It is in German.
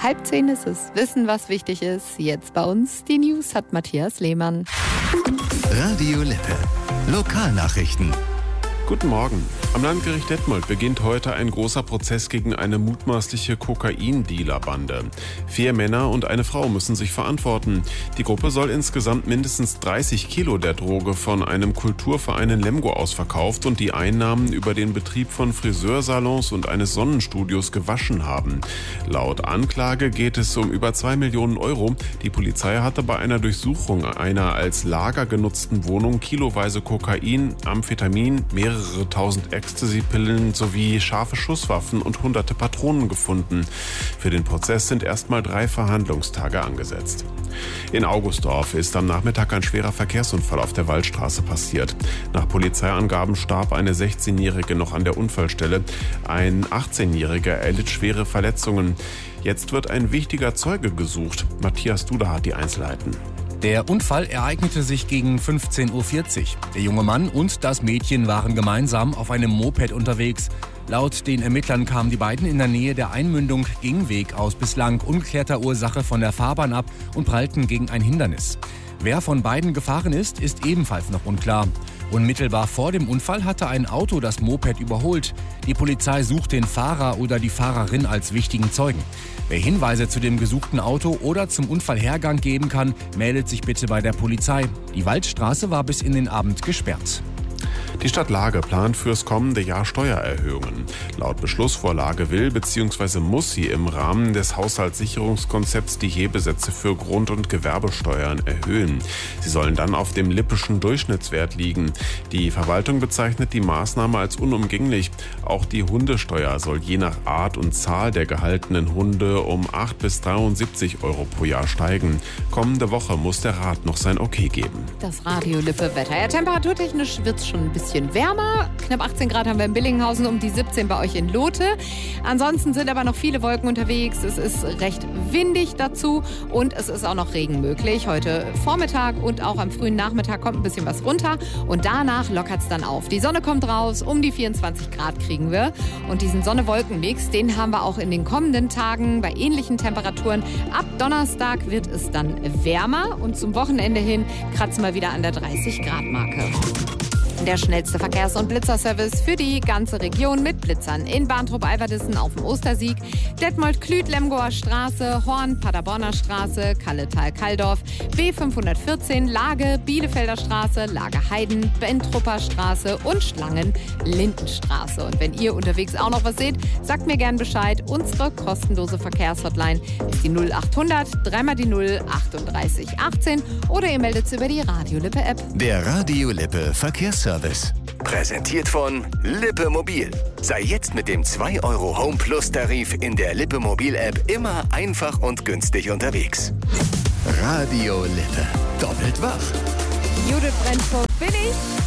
9:30 ist es. Wissen, was wichtig ist. Jetzt bei uns die News hat Matthias Lehmann. Radio Lippe. Lokalnachrichten. Guten Morgen. Am Landgericht Detmold beginnt heute ein großer Prozess gegen eine mutmaßliche Kokain-Dealer-Bande. 4 Männer und eine Frau müssen sich verantworten. Die Gruppe soll insgesamt mindestens 30 Kilo der Droge von einem Kulturverein in Lemgo aus verkauft und die Einnahmen über den Betrieb von Friseursalons und eines Sonnenstudios gewaschen haben. Laut Anklage geht es um über 2 Millionen Euro. Die Polizei hatte bei einer Durchsuchung einer als Lager genutzten Wohnung kiloweise Kokain, Amphetamin, mehrere tausend Ecstasy-Pillen sowie scharfe Schusswaffen und hunderte Patronen gefunden. Für den Prozess sind erstmal 3 Verhandlungstage angesetzt. In Augustdorf ist am Nachmittag ein schwerer Verkehrsunfall auf der Waldstraße passiert. Nach Polizeiangaben starb eine 16-Jährige noch an der Unfallstelle. Ein 18-Jähriger erlitt schwere Verletzungen. Jetzt wird ein wichtiger Zeuge gesucht. Matthias Duda hat die Einzelheiten. Der Unfall ereignete sich gegen 15:40 Uhr. Der junge Mann und das Mädchen waren gemeinsam auf einem Moped unterwegs. Laut den Ermittlern kamen die beiden in der Nähe der Einmündung Gingweg aus bislang ungeklärter Ursache von der Fahrbahn ab und prallten gegen ein Hindernis. Wer von beiden gefahren ist ebenfalls noch unklar. Unmittelbar vor dem Unfall hatte ein Auto das Moped überholt. Die Polizei sucht den Fahrer oder die Fahrerin als wichtigen Zeugen. Wer Hinweise zu dem gesuchten Auto oder zum Unfallhergang geben kann, meldet sich bitte bei der Polizei. Die Waldstraße war bis in den Abend gesperrt. Die Stadt Lage plant fürs kommende Jahr Steuererhöhungen. Laut Beschlussvorlage will bzw. muss sie im Rahmen des Haushaltssicherungskonzepts die Hebesätze für Grund- und Gewerbesteuern erhöhen. Sie sollen dann auf dem lippischen Durchschnittswert liegen. Die Verwaltung bezeichnet die Maßnahme als unumgänglich. Auch die Hundesteuer soll je nach Art und Zahl der gehaltenen Hunde um 8 bis 73 Euro pro Jahr steigen. Kommende Woche muss der Rat noch sein Okay geben. Das Radio Lippe Wetter. Ja, temperaturtechnisch wird es schon ein bisschen wärmer. Knapp 18 Grad haben wir in Billinghausen, um die 17 bei euch in Lotte. Ansonsten sind aber noch viele Wolken unterwegs. Es ist recht windig dazu und es ist auch noch Regen möglich. Heute Vormittag und auch am frühen Nachmittag kommt ein bisschen was runter und danach lockert es dann auf. Die Sonne kommt raus, um die 24 Grad kriegen wir. Und diesen Sonne-Wolken-Mix, den haben wir auch in den kommenden Tagen bei ähnlichen Temperaturen. Ab Donnerstag wird es dann wärmer und zum Wochenende hin kratzen wir wieder an der 30-Grad-Marke. Der schnellste Verkehrs- und Blitzerservice für die ganze Region mit Blitzern in Barntrup-Alverdissen auf dem Ostersieg, Detmold-Klüt, Lemgoer Straße, Horn, Paderborner Straße, Kalletal-Kalldorf, B514, Lage, Bielefelder Straße, Lage Heiden, Bentrupper Straße und Schlangen-Lindenstraße. Und wenn ihr unterwegs auch noch was seht, sagt mir gern Bescheid. Unsere kostenlose Verkehrshotline ist die 0800 3 die 0 38 18 oder ihr meldet es über die Radio Lippe App. Der Radio Lippe Verkehrsservice. Präsentiert von Lippe Mobil. Sei jetzt mit dem 2 € Home Plus Tarif in der Lippe Mobil App immer einfach und günstig unterwegs. Radio Lippe. Doppelt wach. Judith Brentfurt bin ich.